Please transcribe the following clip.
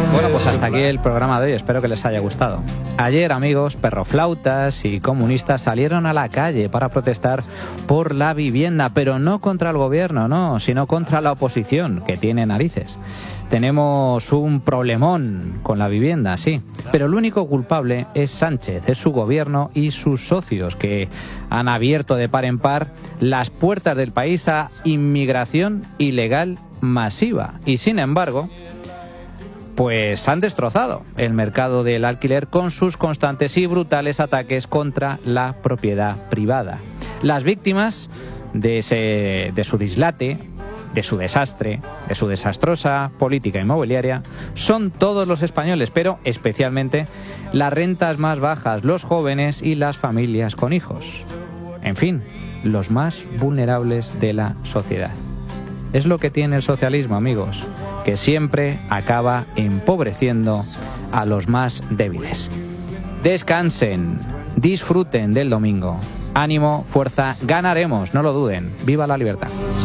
Bueno, pues hasta aquí el programa de hoy, espero que les haya gustado. Ayer, amigos, perroflautas y comunistas salieron a la calle para protestar por la vivienda, pero no contra el gobierno, no, sino contra la oposición, que tiene narices. Tenemos un problemón con la vivienda, sí, pero el único culpable es Sánchez, es su gobierno y sus socios, que han abierto de par en par las puertas del país a inmigración ilegal masiva. Y sin embargo, pues han destrozado el mercado del alquiler con sus constantes y brutales ataques contra la propiedad privada. Las víctimas de su dislate, de su desastre, de su desastrosa política inmobiliaria, son todos los españoles, pero especialmente las rentas más bajas, los jóvenes y las familias con hijos. En fin, los más vulnerables de la sociedad. Es lo que tiene el socialismo, amigos, que siempre acaba empobreciendo a los más débiles. Descansen, disfruten del domingo. Ánimo, fuerza, ganaremos, no lo duden. ¡Viva la libertad!